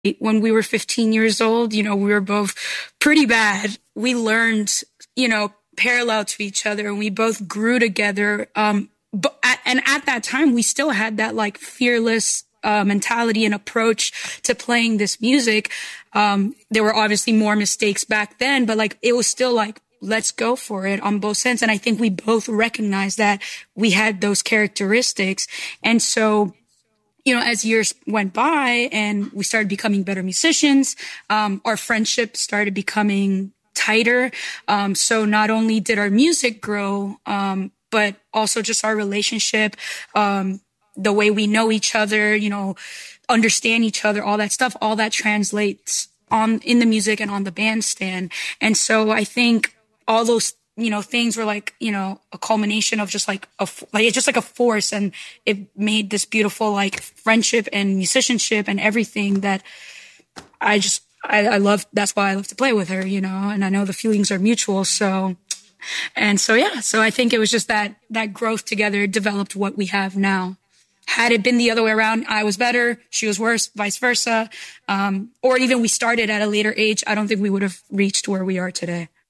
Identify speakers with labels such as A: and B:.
A: when we were 15 years old. You know, we were both pretty bad. We learned, you know, parallel to each other, and we both grew together. And at that time, we still had that like fearless mentality and approach to playing this music. There were obviously more mistakes back then, but like it was still like, let's go for it on both ends. And I think we both recognized that we had those characteristics. And so, you know, as years went by and we started becoming better musicians, our friendship started becoming tighter. So not only did our music grow, but also just our relationship, the way we know each other, you know, understand each other, all that stuff, all that translates on in the music and on the bandstand. And so I think all those, you know, things were like, you know, a culmination of just like it's just like a force, and it made this beautiful like friendship and musicianship and everything that I love. That's why I love to play with her, you know, and I know the feelings are mutual. So yeah, so I think it was just that growth together developed what we have now. Had it been the other way around, I was better, she was worse, vice versa, or even we started at a later age, I don't think we would have reached where we are today.